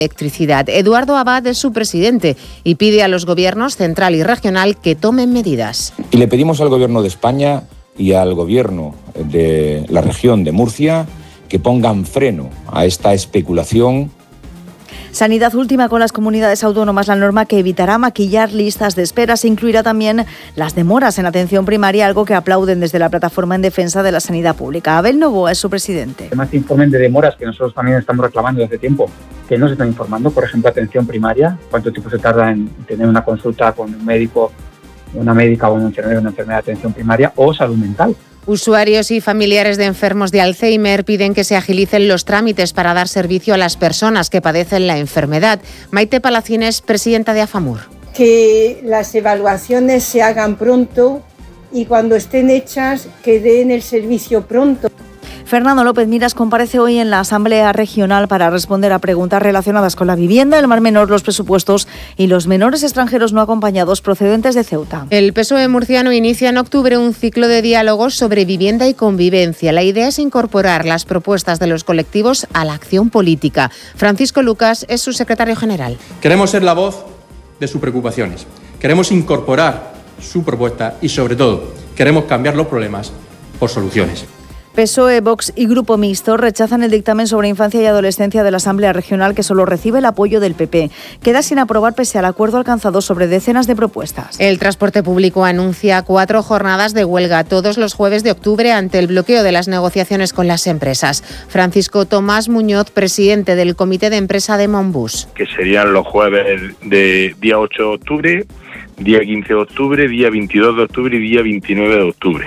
electricidad. Eduardo Abad es su presidente y pide a los gobiernos central y regional que tomen medidas. Y le pedimos al Gobierno de España y al Gobierno de la región de Murcia que pongan freno a esta especulación. Sanidad ultima con las comunidades autónomas la norma que evitará maquillar listas de espera. Se incluirá también las demoras en atención primaria, algo que aplauden desde la Plataforma en Defensa de la Sanidad Pública. Abel Novoa es su presidente. Además, informen de demoras que nosotros también estamos reclamando desde tiempo, que no se están informando. Por ejemplo, atención primaria, cuánto tiempo se tarda en tener una consulta con un médico, una médica o un enfermero, una enfermera de atención primaria, o salud mental. Usuarios y familiares de enfermos de Alzheimer piden que se agilicen los trámites para dar servicio a las personas que padecen la enfermedad. Maite Palacines, presidenta de AFAMUR. Que las evaluaciones se hagan pronto y cuando estén hechas que den el servicio pronto. Fernando López Miras comparece hoy en la Asamblea Regional para responder a preguntas relacionadas con la vivienda, el Mar Menor, los presupuestos y los menores extranjeros no acompañados procedentes de Ceuta. El PSOE murciano inicia en octubre un ciclo de diálogos sobre vivienda y convivencia. La idea es incorporar las propuestas de los colectivos a la acción política. Francisco Lucas es su secretario general. Queremos ser la voz de sus preocupaciones. Queremos incorporar su propuesta y, sobre todo, queremos cambiar los problemas por soluciones. PSOE, Vox y Grupo Mixto rechazan el dictamen sobre infancia y adolescencia de la Asamblea Regional, que solo recibe el apoyo del PP. Queda sin aprobar pese al acuerdo alcanzado sobre decenas de propuestas. El transporte público anuncia 4 jornadas de huelga todos los jueves de octubre ante el bloqueo de las negociaciones con las empresas. Francisco Tomás Muñoz, presidente del Comité de Empresa de Monbus. Que serían los jueves de día 8 de octubre, día 15 de octubre, día 22 de octubre y día 29 de octubre.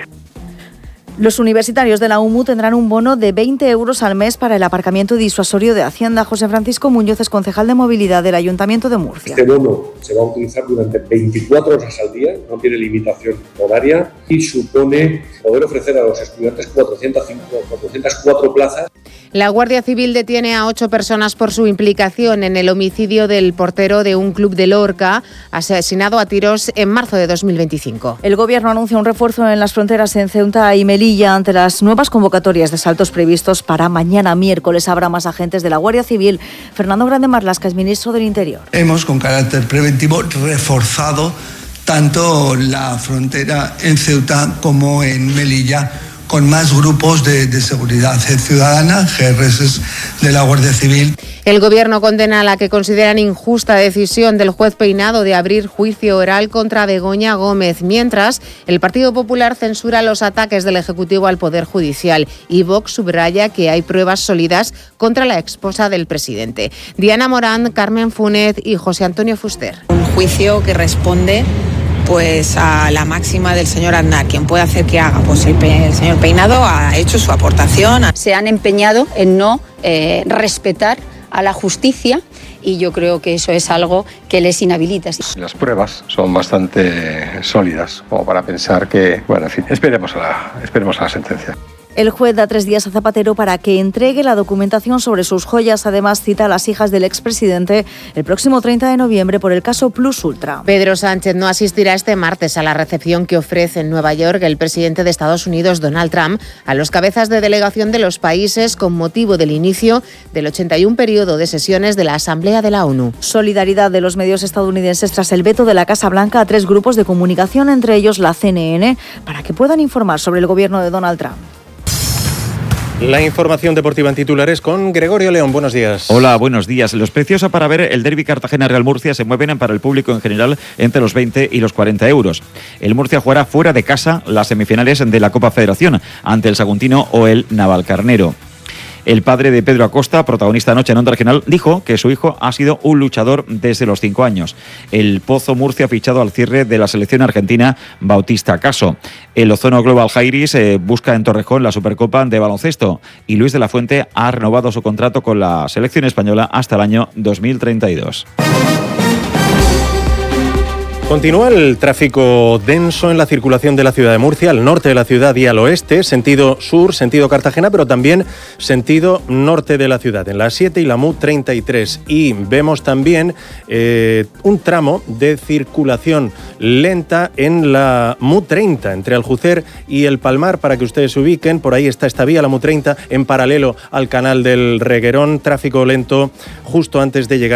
Los universitarios de la UMU tendrán un bono de 20 euros al mes para el aparcamiento disuasorio de Hacienda. José Francisco Muñoz es concejal de movilidad del Ayuntamiento de Murcia. Este bono se va a utilizar durante 24 horas al día, no tiene limitación horaria y supone poder ofrecer a los estudiantes 404 plazas. La Guardia Civil detiene a 8 personas por su implicación en el homicidio del portero de un club de Lorca, asesinado a tiros en marzo de 2025. El Gobierno anuncia un refuerzo en las fronteras en Ceuta y Melilla ante las nuevas convocatorias de asaltos previstos para mañana miércoles. Habrá más agentes de la Guardia Civil. Fernando Grande Marlaska es ministro del Interior. Hemos, con carácter preventivo, reforzado tanto la frontera en Ceuta como en Melilla, con más grupos de seguridad ciudadana, GRS de la Guardia Civil. El Gobierno condena la que consideran injusta decisión del juez Peinado de abrir juicio oral contra Begoña Gómez, mientras el Partido Popular censura los ataques del Ejecutivo al Poder Judicial y Vox subraya que hay pruebas sólidas contra la esposa del presidente. Diana Morán, Carmen Funet y José Antonio Fuster. Un juicio que responde pues a la máxima del señor Aznar. ¿Quién puede hacer que haga? Pues el señor Peinado ha hecho su aportación. Se han empeñado en no respetar a la justicia y yo creo que eso es algo que les inhabilita. Las pruebas son bastante sólidas como para pensar que, bueno, en fin, esperemos a la sentencia. El juez da 3 días a Zapatero para que entregue la documentación sobre sus joyas. Además, cita a las hijas del expresidente el próximo 30 de noviembre por el caso Plus Ultra. Pedro Sánchez no asistirá este martes a la recepción que ofrece en Nueva York el presidente de Estados Unidos, Donald Trump, a los cabezas de delegación de los países con motivo del inicio del 81 periodo de sesiones de la Asamblea de la ONU. Solidaridad de los medios estadounidenses tras el veto de la Casa Blanca a 3 grupos de comunicación, entre ellos la CNN, para que puedan informar sobre el gobierno de Donald Trump. La información deportiva en titulares con Gregorio León. Buenos días. Hola, buenos días. Los precios para ver el derbi Cartagena-Real Murcia se mueven para el público en general entre los 20 y los 40 euros. El Murcia jugará fuera de casa las semifinales de la Copa Federación ante el Saguntino o el Navalcarnero. El padre de Pedro Acosta, protagonista anoche en Onda Regional, dijo que su hijo ha sido un luchador desde los 5 años. El Pozo Murcia ha fichado al cierre de la selección argentina Bautista Caso. El Ozono Global Jairis busca en Torrejón la Supercopa de baloncesto y Luis de la Fuente ha renovado su contrato con la selección española hasta el año 2032. Continúa el tráfico denso en la circulación de la ciudad de Murcia, al norte de la ciudad y al oeste, sentido sur, sentido Cartagena, pero también sentido norte de la ciudad, en la 7 y la MU 33. Y vemos también un tramo de circulación lenta en la MU 30, entre Aljucer y El Palmar, para que ustedes se ubiquen. Por ahí está esta vía, la MU 30, en paralelo al canal del Reguerón, tráfico lento justo antes de llegar